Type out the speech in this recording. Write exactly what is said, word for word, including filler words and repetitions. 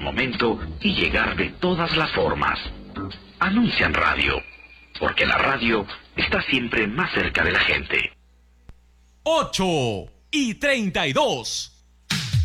momento y llegar de todas las formas. Anuncia en radio, porque la radio está siempre más cerca de la gente. ocho y treinta y dos.